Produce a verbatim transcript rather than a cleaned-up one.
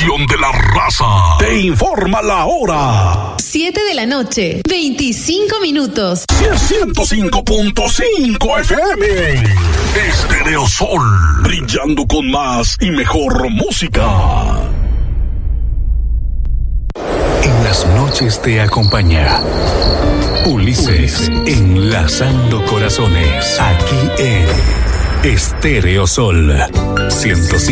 estación de la raza. Te informa la hora. siete de la noche, veinticinco minutos. ciento cinco punto cinco F M. Estéreo Sol. Brillando con más y mejor música. En las noches te acompaña Ulises, enlazando corazones, aquí en Estéreo Sol ciento cinco.